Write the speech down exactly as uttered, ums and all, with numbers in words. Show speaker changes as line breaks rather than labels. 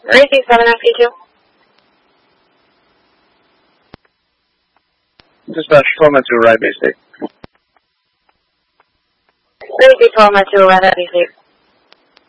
Emergency seven F P two.
Dispatch twelve nine two, right base state.
Emergency twelve nine two, right base state.